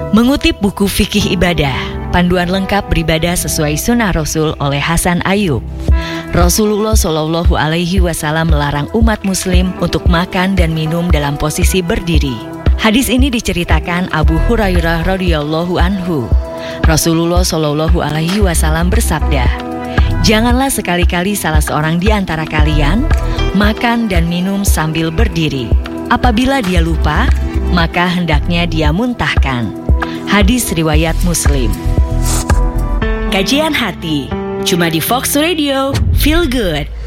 Mengutip buku Fikih Ibadah, panduan lengkap beribadah sesuai sunnah Rasul oleh Hasan Ayyub. Rasulullah Shallallahu Alaihi Wasallam melarang umat Muslim untuk makan dan minum dalam posisi berdiri. Hadis ini diceritakan Abu Hurairah radhiyallahu anhu. Rasulullah Shallallahu Alaihi Wasallam bersabda, "Janganlah sekali-kali salah seorang di antara kalian makan dan minum sambil berdiri. Apabila dia lupa, maka hendaknya dia muntahkan." Hadis riwayat Muslim. Kajian hati cuma di Fox Radio. Feel good.